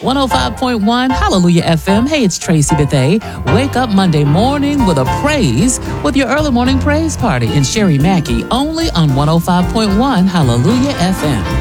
105.1 Hallelujah FM. Hey, it's Tracy Bethay. Wake up Monday morning with a praise with your early morning praise party and Sherry Mackey only on 105.1 Hallelujah FM.